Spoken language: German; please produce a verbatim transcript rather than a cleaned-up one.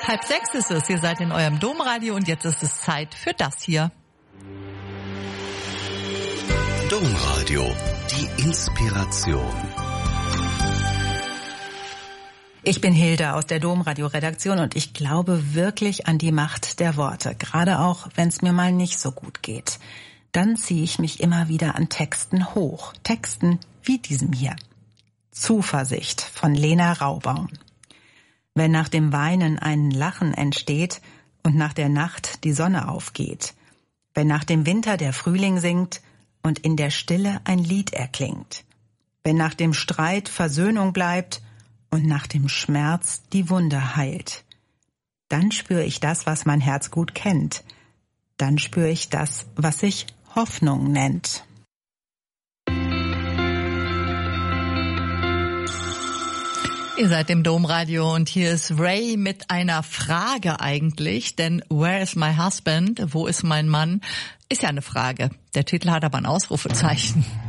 Halb sechs ist es, ihr seid in eurem Domradio und jetzt ist es Zeit für das hier. Domradio, die Inspiration. Ich bin Hilda aus der Domradio-Redaktion und ich glaube wirklich an die Macht der Worte, gerade auch, wenn es mir mal nicht so gut geht. Dann ziehe ich mich immer wieder an Texten hoch, Texten wie diesem hier. Zuversicht von Lena Raubaum. Wenn nach dem Weinen ein Lachen entsteht und nach der Nacht die Sonne aufgeht, wenn nach dem Winter der Frühling singt und in der Stille ein Lied erklingt, wenn nach dem Streit Versöhnung bleibt und nach dem Schmerz die Wunde heilt, dann spüre ich das, was mein Herz gut kennt. Dann spüre ich das, was sich Hoffnung nennt. Ihr seid im Domradio und hier ist Ray mit einer Frage eigentlich, denn Where is my husband? Wo ist mein Mann? Ist ja eine Frage. Der Titel hat aber ein Ausrufezeichen.